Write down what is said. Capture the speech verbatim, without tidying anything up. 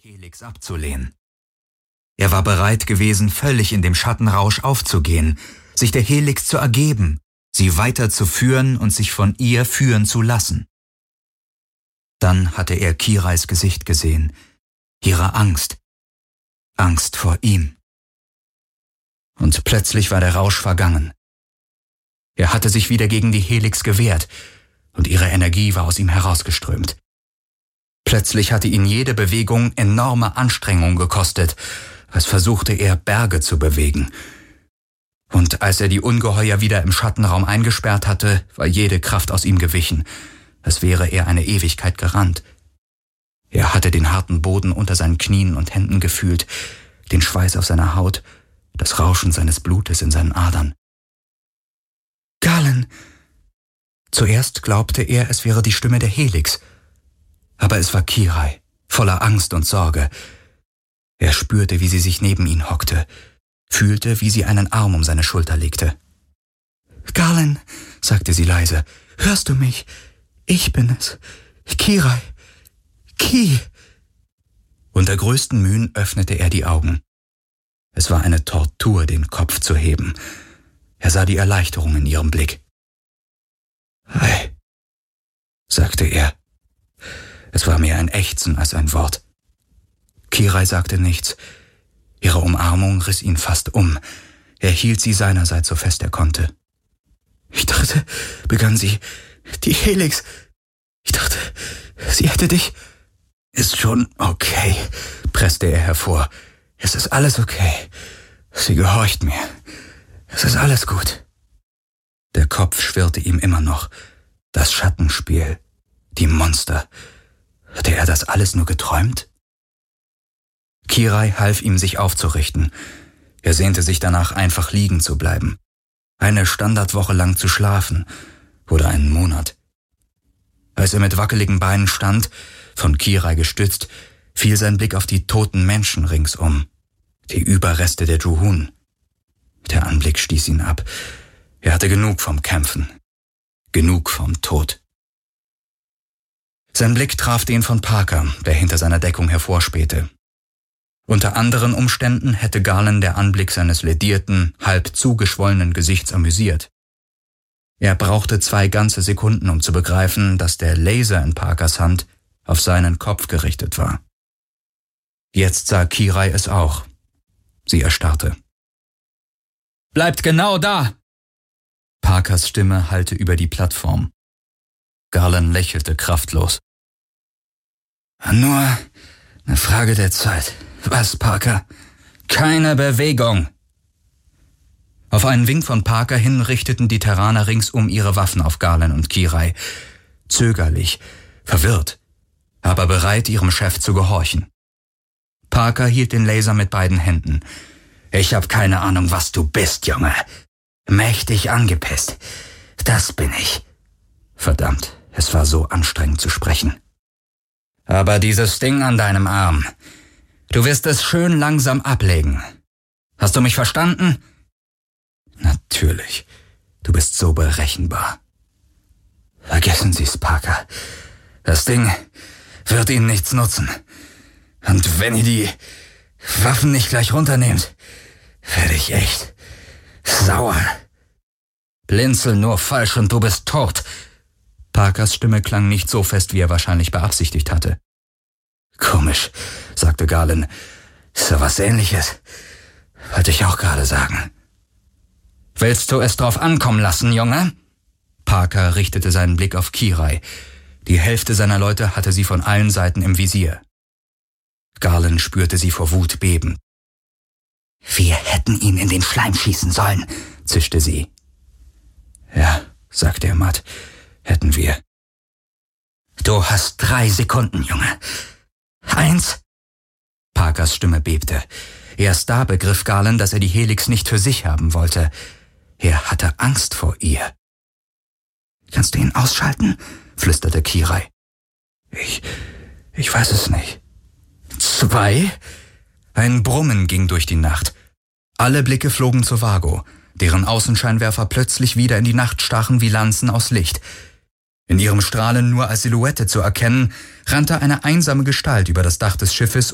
Helix abzulehnen. Er war bereit gewesen, völlig in dem Schattenrausch aufzugehen, sich der Helix zu ergeben, sie weiterzuführen und sich von ihr führen zu lassen. Dann hatte er Kirais Gesicht gesehen, ihre Angst, Angst vor ihm. Und plötzlich war der Rausch vergangen. Er hatte sich wieder gegen die Helix gewehrt und ihre Energie war aus ihm herausgeströmt. Plötzlich hatte ihn jede Bewegung enorme Anstrengung gekostet, als versuchte er, Berge zu bewegen. Und als er die Ungeheuer wieder im Schattenraum eingesperrt hatte, war jede Kraft aus ihm gewichen, als wäre er eine Ewigkeit gerannt. Er hatte den harten Boden unter seinen Knien und Händen gefühlt, den Schweiß auf seiner Haut, das Rauschen seines Blutes in seinen Adern. »Galen!« Zuerst glaubte er, es wäre die Stimme der Helix, aber es war Kirai, voller Angst und Sorge. Er spürte, wie sie sich neben ihn hockte, fühlte, wie sie einen Arm um seine Schulter legte. »Galen«, sagte sie leise, »hörst du mich? Ich bin es. Kirai. Ki.« Unter größten Mühen öffnete er die Augen. Es war eine Tortur, den Kopf zu heben. Er sah die Erleichterung in ihrem Blick. »Hi«, sagte er. Es war mehr ein Ächzen als ein Wort. Kirai sagte nichts. Ihre Umarmung riss ihn fast um. Er hielt sie seinerseits so fest er konnte. »Ich dachte«, begann sie, »die Helix. Ich dachte, sie hätte dich...« »Ist schon okay«, presste er hervor. »Es ist alles okay. Sie gehorcht mir. Es ist alles gut.« Der Kopf schwirrte ihm immer noch. Das Schattenspiel, die Monster. Hatte er das alles nur geträumt? Kirai half ihm, sich aufzurichten. Er sehnte sich danach, einfach liegen zu bleiben. Eine Standardwoche lang zu schlafen. Oder einen Monat. Als er mit wackeligen Beinen stand, von Kirai gestützt, fiel sein Blick auf die toten Menschen ringsum. Die Überreste der Juhun. Der Anblick stieß ihn ab. Er hatte genug vom Kämpfen. Genug vom Tod. Sein Blick traf den von Parker, der hinter seiner Deckung hervorspähte. Unter anderen Umständen hätte Galen der Anblick seines ledierten, halb zugeschwollenen Gesichts amüsiert. Er brauchte zwei ganze Sekunden, um zu begreifen, dass der Laser in Parkers Hand auf seinen Kopf gerichtet war. Jetzt sah Kirai es auch. Sie erstarrte. »Bleibt genau da!« Parkers Stimme hallte über die Plattform. Galen lächelte kraftlos. »Nur eine Frage der Zeit. Was, Parker?« »Keine Bewegung!« Auf einen Wink von Parker hin richteten die Terraner ringsum ihre Waffen auf Galen und Kirai. Zögerlich, verwirrt, aber bereit, ihrem Chef zu gehorchen. Parker hielt den Laser mit beiden Händen. »Ich hab keine Ahnung, was du bist, Junge. Mächtig angepisst. Das bin ich.« Verdammt, es war so anstrengend zu sprechen. »Aber dieses Ding an deinem Arm, du wirst es schön langsam ablegen. Hast du mich verstanden?« »Natürlich. Du bist so berechenbar.« »Vergessen Sie's, Parker. Das Ding wird Ihnen nichts nutzen. Und wenn ihr die Waffen nicht gleich runternehmt, werde ich echt sauer.« »Blinzel nur falsch und du bist tot.« Parkers Stimme klang nicht so fest, wie er wahrscheinlich beabsichtigt hatte. »Komisch«, sagte Galen. »So was Ähnliches. Wollte ich auch gerade sagen.« »Willst du es drauf ankommen lassen, Junge?« Parker richtete seinen Blick auf Kirai. Die Hälfte seiner Leute hatte sie von allen Seiten im Visier. Galen spürte sie vor Wut beben. »Wir hätten ihn in den Schleim schießen sollen«, zischte sie. »Ja«, sagte er matt, »hätten wir.« »Du hast drei Sekunden, Junge. Eins.« Parkers Stimme bebte. Erst da begriff Galen, dass er die Helix nicht für sich haben wollte. Er hatte Angst vor ihr. »Kannst du ihn ausschalten?«, flüsterte Kirai. Ich, ich weiß es nicht.« »Zwei?« Ein Brummen ging durch die Nacht. Alle Blicke flogen zu Vago, deren Außenscheinwerfer plötzlich wieder in die Nacht stachen wie Lanzen aus Licht. In ihrem Strahlen nur als Silhouette zu erkennen, rannte eine einsame Gestalt über das Dach des Schiffes